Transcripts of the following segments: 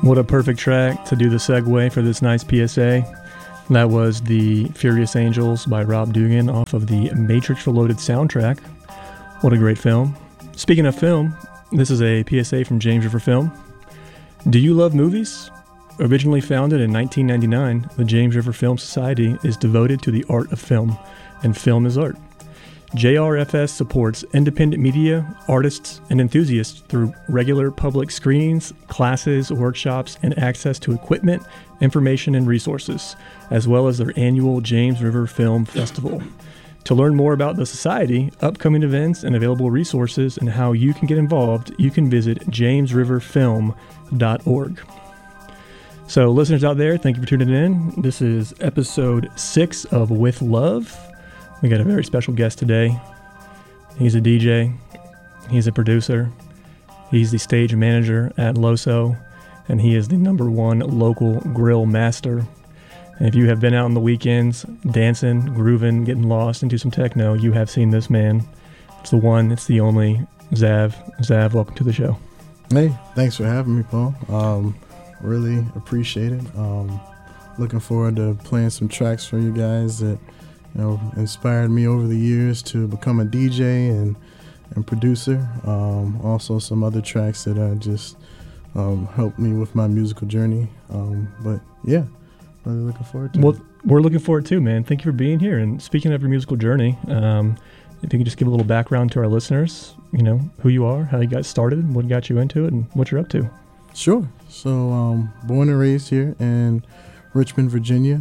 What a perfect track to do the segue for this nice PSA. That was the Furious Angels by Rob Dugan off of the Matrix Reloaded soundtrack. What a great film. Speaking of film, this is a PSA from James River Film. Do you love movies? Originally founded in 1999, the James River Film Society is devoted to the art of film, and film is art. JRFS supports independent media, artists, and enthusiasts through regular public screenings, classes, workshops, and access to equipment, information, and resources, as well as their annual James River Film Festival. To learn more about the Society, upcoming events, and available resources, and how you can get involved, you can visit jamesriverfilm.org. So, listeners out there, thank you for tuning in. This is episode 6 of With Love. We got a very special guest today. He's a DJ, he's a producer, he's the stage manager at Loso, and he is the #1 local grill master. And if you have been out on the weekends, dancing, grooving, getting lost into some techno, you have seen this man. It's the one, it's the only, Zav. Zav, welcome to the show. Hey, thanks for having me, Paul. Really appreciate it. Looking forward to playing some tracks for you guys that inspired me over the years to become a DJ and producer. Also some other tracks that just helped me with my musical journey. But yeah, really looking forward to it. We're looking forward too, man. Thank you for being here. And speaking of your musical journey, if you could just give a little background to our listeners, who you are, how you got started, what got you into it, and what you're up to. Sure. So born and raised here in Richmond, Virginia.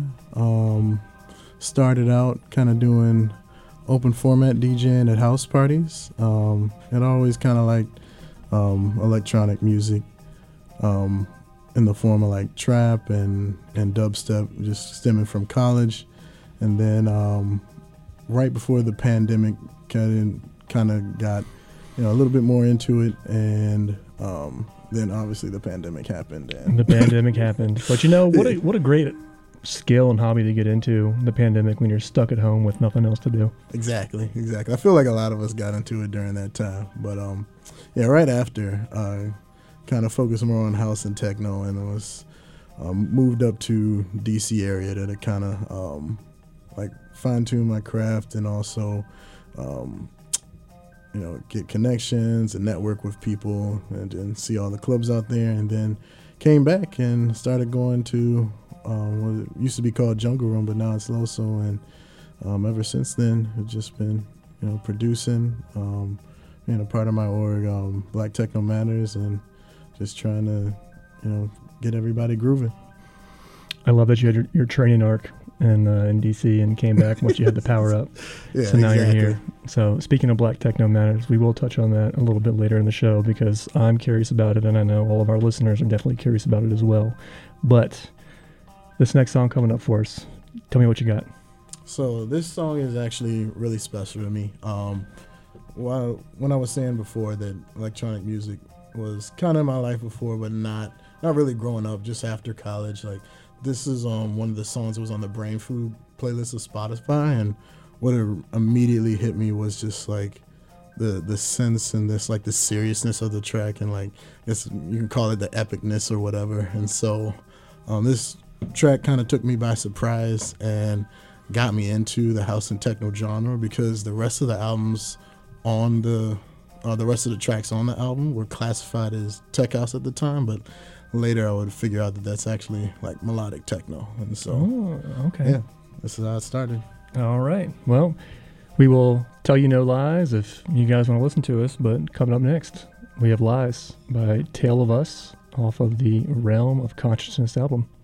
Started out kind of doing open format DJing at house parties. I'd always kind of liked electronic music in the form of like trap and dubstep, just stemming from college. And then right before the pandemic, kind of got a little bit more into it, and then obviously the pandemic happened. But what a great skill and hobby to get into the pandemic when you're stuck at home with nothing else to do. Exactly. I feel like a lot of us got into it during that time. But right after, kind of focused more on house and techno, and I was moved up to DC area to kind of fine-tune my craft, and also get connections and network with people, and see all the clubs out there. And then came back and started going to what used to be called Jungle Room, but now it's Loso. And ever since then, I've just been producing, being a part of my org, Black Techno Matters, and just trying to get everybody grooving. I love that you had your training arc in DC and came back once you had the power up. Yeah, so now exactly. You're here. So speaking of Black Techno Matters, we will touch on that a little bit later in the show, because I'm curious about it, and I know all of our listeners are definitely curious about it as well. But this next song coming up for us, tell me what you got. So this song is actually really special to me. When I was saying before that electronic music was kind of in my life before, but not really growing up, just after college, this is one of the songs that was on the Brain Food playlist of Spotify, and what immediately hit me was just the sense and this the seriousness of the track, and you can call it the epicness or whatever. And so this track kind of took me by surprise and got me into the house and techno genre, because the rest of the albums on the rest of the tracks on the album were classified as tech house at the time, but later I would figure out that that's actually melodic techno. And so, okay. Yeah, this is how it started. All right. Well, we will tell you no lies if you guys want to listen to us, but coming up next, we have Lies by Tale of Us off of the Realm of Consciousness album.